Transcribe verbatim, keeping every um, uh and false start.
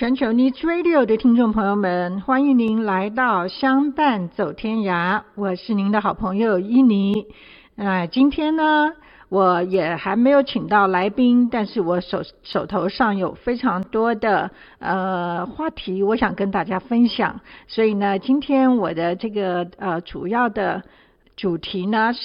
全球 Needs Radio 的听众朋友们，欢迎您来到相伴走天涯，我是您的好朋友伊妮。呃，今天呢我也还没有请到来宾，但是我手手头上有非常多的呃话题我想跟大家分享，所以呢今天我的这个呃主要的主题呢